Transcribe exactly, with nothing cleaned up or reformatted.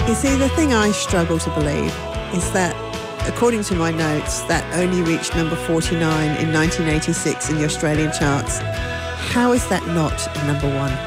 You see, the thing I struggle to believe is that, according to my notes, that only reached number forty-nine in nineteen eighty-six in the Australian charts. How is that not number one?